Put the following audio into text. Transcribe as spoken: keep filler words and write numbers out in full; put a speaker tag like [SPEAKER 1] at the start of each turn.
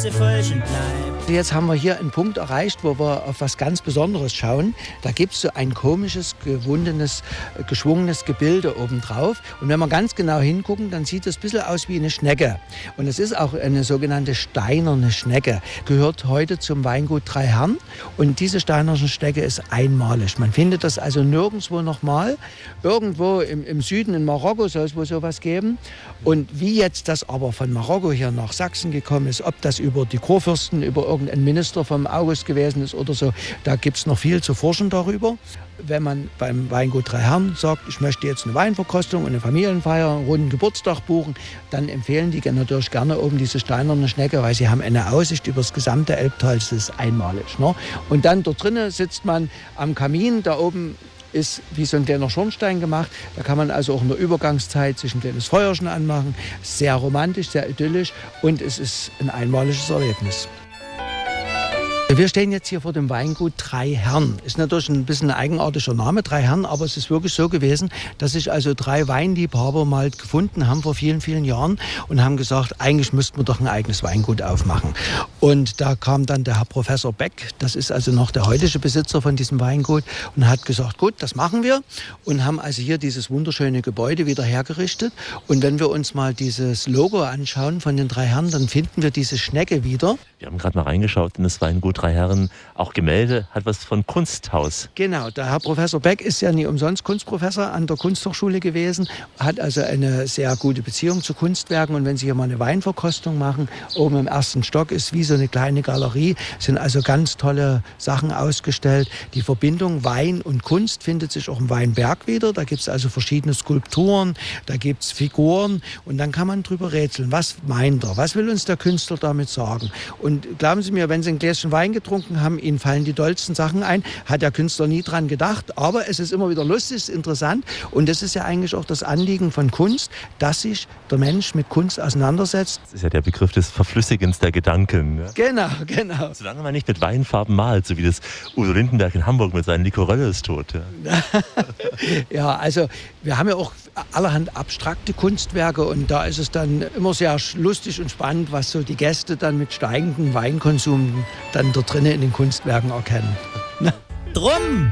[SPEAKER 1] Nase falsch bleibt.
[SPEAKER 2] Jetzt haben wir hier einen Punkt erreicht, wo wir auf was ganz Besonderes schauen. Da gibt es so ein komisches, gewundenes, geschwungenes Gebilde obendrauf. Und wenn wir ganz genau hingucken, dann sieht es ein bisschen aus wie eine Schnecke. Und es ist auch eine sogenannte steinerne Schnecke. Gehört heute zum Weingut Drei Herren. Und diese steinerne Schnecke ist einmalig. Man findet das also nirgendwo nochmal. Irgendwo im, im Süden in Marokko soll es wohl sowas geben. Und wie jetzt das aber von Marokko hier nach Sachsen gekommen ist, ob das über die Kurfürsten, über irgendein Minister vom August gewesen ist oder so, da gibt es noch viel zu forschen darüber. Wenn man beim Weingut Drei Herren sagt, ich möchte jetzt eine Weinverkostung und eine Familienfeier, einen runden Geburtstag buchen, dann empfehlen die natürlich gerne oben diese steinerne Schnecke, weil sie haben eine Aussicht über das gesamte Elbtal, das ist einmalig. Ne? Und dann dort drinnen sitzt man am Kamin, da oben ist wie so ein kleiner Schornstein gemacht. Da kann man also auch in der Übergangszeit sich ein kleines Feuerchen anmachen. Sehr romantisch, sehr idyllisch und es ist ein einmaliges Erlebnis. Wir stehen jetzt hier vor dem Weingut Drei Herren. Ist natürlich ein bisschen ein eigenartiger Name, Drei Herren, aber es ist wirklich so gewesen, dass sich also drei Weinliebhaber mal gefunden haben vor vielen, vielen Jahren und haben gesagt, eigentlich müssten wir doch ein eigenes Weingut aufmachen. Und da kam dann der Herr Professor Beck, das ist also noch der heutige Besitzer von diesem Weingut, und hat gesagt, gut, das machen wir, und haben also hier dieses wunderschöne Gebäude wieder hergerichtet. Und wenn wir uns mal dieses Logo anschauen von den Drei Herren, dann finden wir diese Schnecke wieder.
[SPEAKER 3] Wir haben gerade mal reingeschaut in das Weingut Drei Herren, auch Gemälde, hat was von Kunsthaus.
[SPEAKER 2] Genau, der Herr Professor Beck ist ja nie umsonst Kunstprofessor an der Kunsthochschule gewesen, hat also eine sehr gute Beziehung zu Kunstwerken. Und wenn Sie hier mal eine Weinverkostung machen, oben im ersten Stock ist wie so eine kleine Galerie, sind also ganz tolle Sachen ausgestellt. Die Verbindung Wein und Kunst findet sich auch im Weinberg wieder. Da gibt es also verschiedene Skulpturen, da gibt es Figuren und dann kann man drüber rätseln. Was meint er? Was will uns der Künstler damit sagen? Und glauben Sie mir, wenn Sie ein Gläschen Wein getrunken haben, Ihnen fallen die dollsten Sachen ein. Hat der Künstler nie dran gedacht. Aber es ist immer wieder lustig, ist interessant. Und das ist ja eigentlich auch das Anliegen von Kunst, dass sich der Mensch mit Kunst auseinandersetzt.
[SPEAKER 3] Das ist ja der Begriff des Verflüssigens der Gedanken. Ne?
[SPEAKER 2] Genau, genau.
[SPEAKER 3] Solange man nicht mit Weinfarben malt, so wie das Udo Lindenberg in Hamburg mit seinen Licorelle ist tot. Ja.
[SPEAKER 2] Ja, also wir haben ja auch allerhand abstrakte Kunstwerke und da ist es dann immer sehr lustig und spannend, was so die Gäste dann mit steigendem Weinkonsum dann dort drinnen in den Kunstwerken erkennen.
[SPEAKER 1] Drum